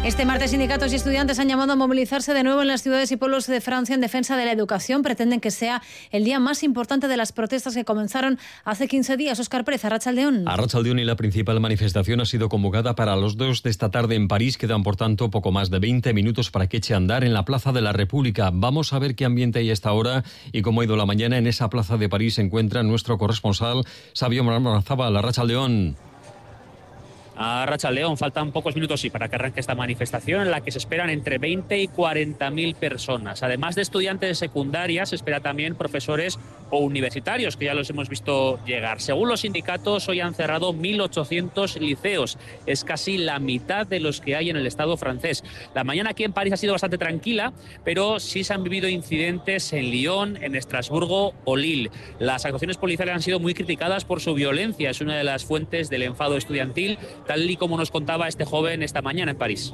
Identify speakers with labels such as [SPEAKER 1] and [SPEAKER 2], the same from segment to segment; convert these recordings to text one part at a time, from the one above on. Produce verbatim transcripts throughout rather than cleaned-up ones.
[SPEAKER 1] Este martes, sindicatos y estudiantes han llamado a movilizarse de nuevo en las ciudades y pueblos de Francia en defensa de la educación. Pretenden que sea el día más importante de las protestas que comenzaron hace quince días. Óscar Pérez, Arratsaldeón.
[SPEAKER 2] Arratsaldeón, y la principal manifestación ha sido convocada para las dos de esta tarde en París. Quedan, por tanto, poco más de veinte minutos para que eche a andar en la Plaza de la República. Vamos a ver qué ambiente hay a esta hora y cómo ha ido la mañana. En esa plaza de París se encuentra nuestro corresponsal, Sabio Marzaba. Arratsaldeón.
[SPEAKER 3] A Arratsaldeón, faltan pocos minutos sí, para que arranque esta manifestación en la que se esperan entre veinte y cuarenta mil personas. Además de estudiantes de secundaria, se espera también profesores o universitarios, que ya los hemos visto llegar. Según los sindicatos, hoy han cerrado mil ochocientos liceos. Es casi la mitad de los que hay en el Estado francés. La mañana aquí en París ha sido bastante tranquila, pero sí se han vivido incidentes en Lyon, en Estrasburgo o Lille. Las actuaciones policiales han sido muy criticadas por su violencia. Es una de las fuentes del enfado estudiantil, tal y como nos contaba este joven esta mañana en París.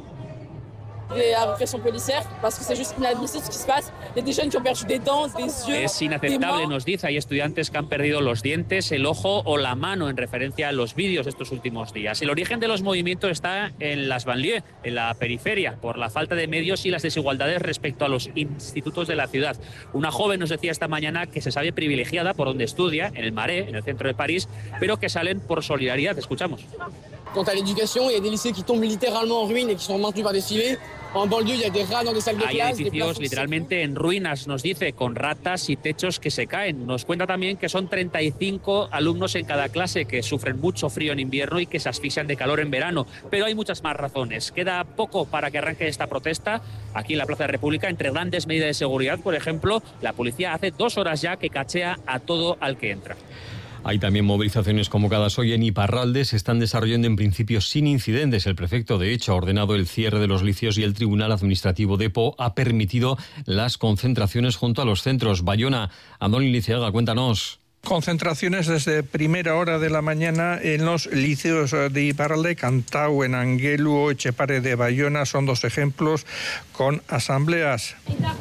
[SPEAKER 3] Es inaceptable, nos dice, hay estudiantes que han perdido los dientes, el ojo o la mano, en referencia a los vídeos de estos últimos días. El origen de los movimientos está en las banlieues, en la periferia, por la falta de medios y las desigualdades respecto a los institutos de la ciudad. Una joven nos decía esta mañana que se sabe privilegiada por donde estudia, en el Marais, en el centro de París, pero que salen por solidaridad. Escuchamos.
[SPEAKER 4] Quant à l'éducation, il y a des lycées qui tombent littéralement en ruine et qui sont maintenus par des civils. En banlieue, il y a des rats dans des salles de clase.
[SPEAKER 3] Hay edificios literalmente en ruinas, nos dice, con ratas y techos que se caen. Nos cuenta también que son treinta y cinco alumnos en cada clase que sufren mucho frío en invierno y que se asfixian de calor en verano. Pero hay muchas más razones. Queda poco para que arranque esta protesta aquí en la Plaza de la República. Entre grandes medidas de seguridad, por ejemplo, la policía hace dos horas ya que cachea a todo al que entra.
[SPEAKER 2] Hay también movilizaciones convocadas hoy en Iparralde. Se están desarrollando en principio sin incidentes. El prefecto, de hecho, ha ordenado el cierre de los liceos y el Tribunal Administrativo de Po ha permitido las concentraciones junto a los centros. Bayona, Andoni Liceaga, cuéntanos.
[SPEAKER 5] Concentraciones desde primera hora de la mañana en los liceos de Iparralde, Cantau, en Anguelu o Etxepare de Bayona. Son dos ejemplos con asambleas.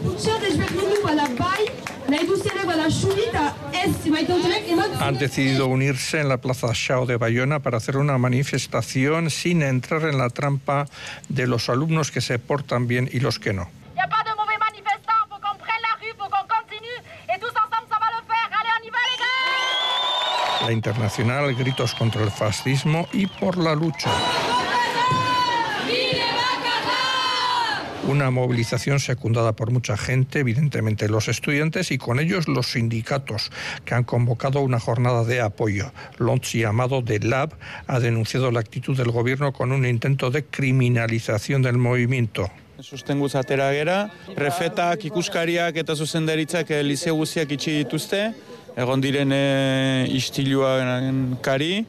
[SPEAKER 5] Han decidido unirse en la Plaza Chao de Bayona para hacer una manifestación sin entrar en la trampa de los alumnos que se portan bien y los que no. La Internacional, gritos contra el fascismo y por la lucha. Una movilización secundada por mucha gente, evidentemente los estudiantes y con ellos los sindicatos, que han convocado una jornada de apoyo. L'Once Amado de Lab ha denunciado la actitud del gobierno con un intento de criminalización del movimiento.
[SPEAKER 6] Sustenguz atera gera, prefetak, ikuskariak eta zuzendaritzak liceo guziak itxi dituzte, egon diren e, istiluan kari,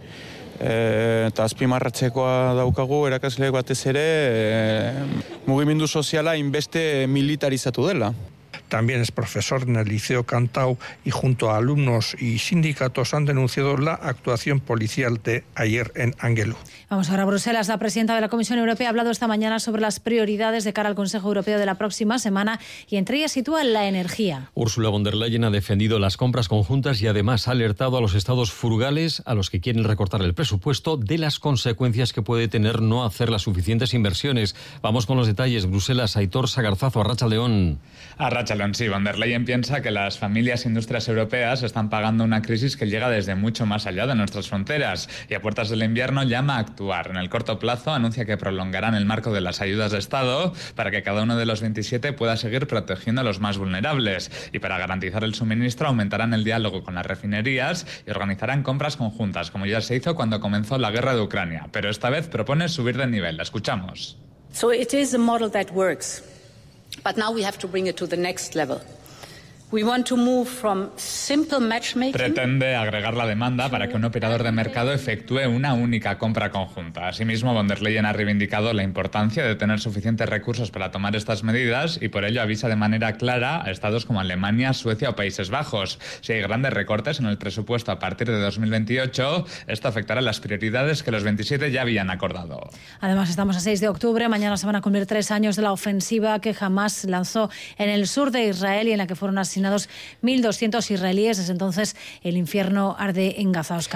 [SPEAKER 6] e, eta azpimarratzekoa daukagu erakasleek batez ere e, mugimendu soziala inbeste militarizatu dela.
[SPEAKER 5] También es profesor en el Liceo Cantau y junto a alumnos y sindicatos han denunciado la actuación policial de ayer en Anguelu.
[SPEAKER 1] Vamos ahora a Bruselas. La presidenta de la Comisión Europea ha hablado esta mañana sobre las prioridades de cara al Consejo Europeo de la próxima semana y entre ellas sitúa la energía.
[SPEAKER 2] Ursula von der Leyen ha defendido las compras conjuntas y además ha alertado a los estados frugales, a los que quieren recortar el presupuesto, de las consecuencias que puede tener no hacer las suficientes inversiones. Vamos con los detalles. Bruselas, Aitor Sagarzazo, Arratsaldeón.
[SPEAKER 7] Arratsaldeón. Sí, von der Leyen piensa que las familias e industrias europeas están pagando una crisis que llega desde mucho más allá de nuestras fronteras y a puertas del invierno llama a actuar. En el corto plazo anuncia que prolongarán el marco de las ayudas de Estado para que cada uno de los veintisiete pueda seguir protegiendo a los más vulnerables y para garantizar el suministro aumentarán el diálogo con las refinerías y organizarán compras conjuntas, como ya se hizo cuando comenzó la guerra de Ucrania. Pero esta vez propone subir de nivel. La escuchamos.
[SPEAKER 8] So it is a model that works. But now we have to bring it to the next level. We want to move from simple matchmaking.
[SPEAKER 7] Pretende agregar la demanda para que un operador de mercado efectúe una única compra conjunta. Asimismo, von der Leyen ha reivindicado la importancia de tener suficientes recursos para tomar estas medidas y por ello avisa de manera clara a estados como Alemania, Suecia o Países Bajos. Si hay grandes recortes en el presupuesto a partir de dos mil veintiocho, esto afectará las prioridades que los veintisiete ya habían acordado.
[SPEAKER 1] Además, estamos a seis de octubre. Mañana se van a cumplir tres años de la ofensiva que Hamás lanzó en el sur de Israel y en la que fueron asesinados mil doscientos israelíes. Desde entonces el infierno arde en Gaza. Óscar.